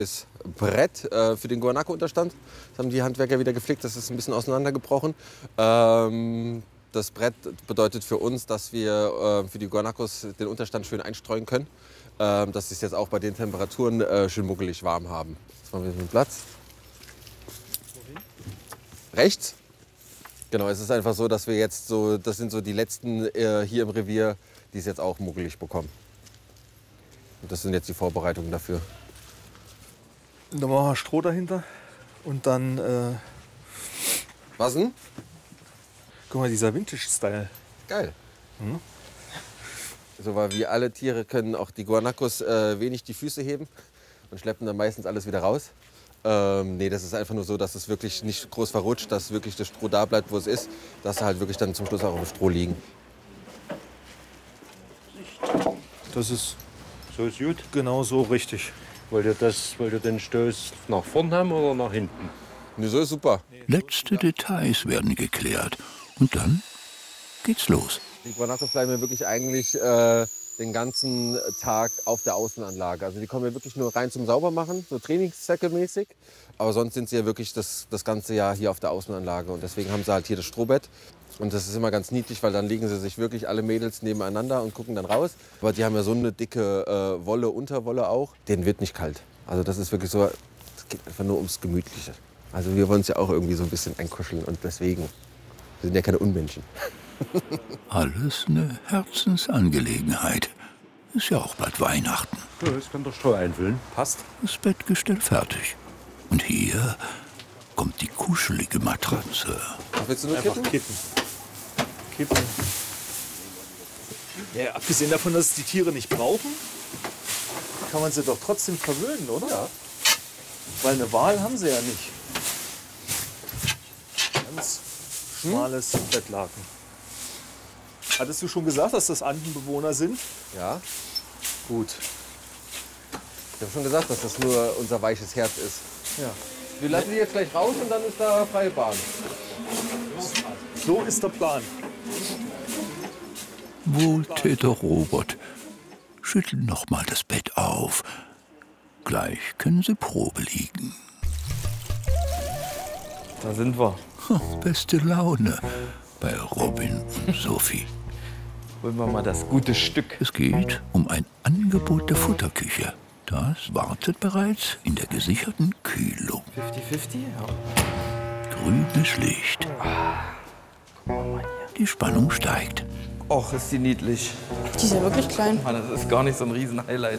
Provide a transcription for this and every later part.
Das Brett für den Guanaco-Unterstand. Das haben die Handwerker wieder geflickt, das ist ein bisschen auseinandergebrochen. Das Brett bedeutet für uns, dass wir für die Guanacos den Unterstand schön einstreuen können. Dass sie es jetzt auch bei den Temperaturen schön muckelig warm haben. Jetzt machen wir den Platz. Rechts? Genau, es ist einfach so, dass wir jetzt so, das sind so die letzten hier im Revier, die es jetzt auch muckelig bekommen. Und das sind jetzt die Vorbereitungen dafür. Und dann machen wir Stroh dahinter und dann. Was denn? Guck mal, dieser Vintage-Style. Geil. So, weil wie alle Tiere können auch die Guanacos wenig die Füße heben und schleppen dann meistens alles wieder raus. Nee, das ist einfach nur so, dass es wirklich nicht groß verrutscht, dass wirklich das Stroh da bleibt, wo es ist, dass sie halt wirklich dann zum Schluss auch im Stroh liegen. Das ist So ist gut. genau so richtig. Wollt ihr den Stoß nach vorn haben oder nach hinten? Nee, so ist super. Letzte Details werden geklärt. Und dann geht's los. Die Guanacos bleiben ja wirklich eigentlich den ganzen Tag auf der Außenanlage. Also die kommen ja wirklich nur rein zum Saubermachen, so Trainingszirkelmäßig. Aber sonst sind sie ja wirklich das ganze Jahr hier auf der Außenanlage. Und deswegen haben sie halt hier das Strohbett. Und das ist immer ganz niedlich, weil dann legen sie sich wirklich alle Mädels nebeneinander und gucken dann raus. Aber die haben ja so eine dicke Wolle, Unterwolle auch. Denen wird nicht kalt. Also das ist wirklich so, es geht einfach nur ums Gemütliche. Also wir wollen es ja auch irgendwie so ein bisschen einkuscheln und deswegen, wir sind ja keine Unmenschen. Alles eine Herzensangelegenheit. Ist ja auch bald Weihnachten. Ja, das kann der Stroh einfüllen. Passt. Das Bettgestell fertig. Und hier kommt die kuschelige Matratze. Was willst du nur Einfach kippen? kippen. Ja, abgesehen davon, dass es die Tiere nicht brauchen, kann man sie doch trotzdem verwöhnen, oder? Ja. Weil eine Wahl haben sie ja nicht. Ganz schmales Bettlaken. Hattest du schon gesagt, dass das Andenbewohner sind? Ja, Gut. ich habe schon gesagt, dass das nur unser weiches Herz ist. Ja. Wir lassen die jetzt gleich raus und dann ist da freie Bahn. So ist der Plan. Wohltäter Robert. Schütteln noch mal das Bett auf. Gleich können sie Probe liegen. Da sind wir. Beste Laune bei Robin und Sophie. Holen wir mal das gute Stück. Es geht um ein Angebot der Futterküche. Das wartet bereits in der gesicherten Kühlung. 50-50? Ja. Grünes Licht. Guck mal hier. Die Spannung steigt. Och, ist die niedlich. Die ist ja wirklich klein. Mann, das ist gar nicht so ein Riesen-Highlight.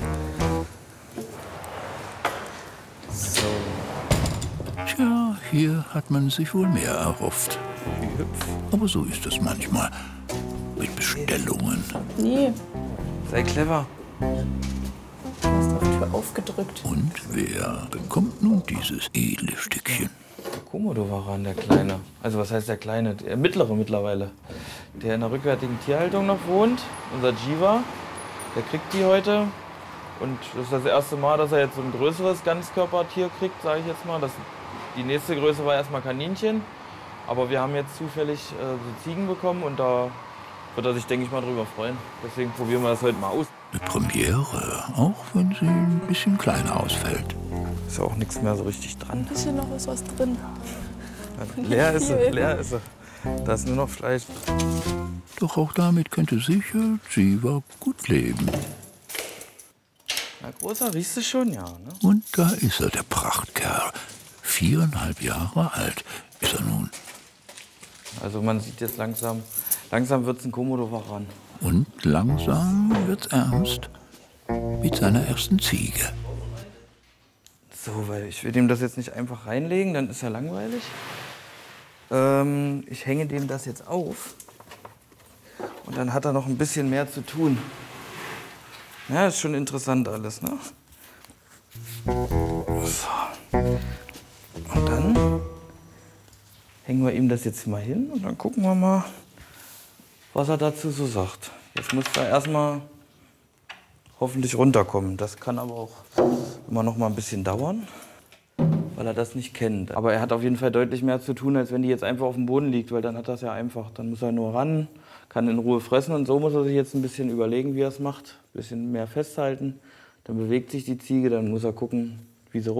So. Tja, hier hat man sich wohl mehr erhofft. Aber so ist es manchmal mit Bestellungen. Nee, Sei clever. du hast auf die Tür aufgedrückt. Und wer bekommt nun dieses edle Stückchen? Der Komodo-Varan, der Kleine. Also was heißt der Kleine? Der Mittlere mittlerweile. Der in der rückwärtigen Tierhaltung noch wohnt. Unser Jiva. Der kriegt die heute. Und das ist das erste Mal, dass er jetzt so ein größeres Ganzkörpertier kriegt, sage ich jetzt mal. Die nächste Größe war erstmal Kaninchen. Aber wir haben jetzt zufällig so Ziegen bekommen und da wird er sich, denke ich mal, drüber freuen. Deswegen probieren wir das heute mal aus. Eine Premiere, auch wenn sie ein bisschen kleiner ausfällt. Ist ja auch nichts mehr so richtig dran. Ist hier noch was drin? Leer ist sie, leer ist sie. Da ist nur noch Fleisch. Doch auch damit könnte sicher Jiva gut leben. Na, Großer, riechst du schon? Ja, ne? Und da ist er, der Prachtkerl. 4,5 Jahre alt ist er nun. Also man sieht jetzt langsam wird es ein Komodo-Varan. Und langsam wird's ernst mit seiner ersten Ziege. So, weil ich will dem das jetzt nicht einfach reinlegen, dann ist ja langweilig. Ich hänge dem das jetzt auf und dann hat er noch ein bisschen mehr zu tun. Ja, ist schon interessant alles, ne? So. Und dann hängen wir ihm das jetzt mal hin und dann gucken wir mal, was er dazu so sagt. Jetzt muss er erstmal hoffentlich runterkommen. Das kann aber auch immer noch mal ein bisschen dauern, weil er das nicht kennt. Aber er hat auf jeden Fall deutlich mehr zu tun, als wenn die jetzt einfach auf dem Boden liegt, weil dann hat er es ja einfach. Dann muss er nur ran, kann in Ruhe fressen und so muss er sich jetzt ein bisschen überlegen, wie er es macht. Ein bisschen mehr festhalten, dann bewegt sich die Ziege, dann muss er gucken,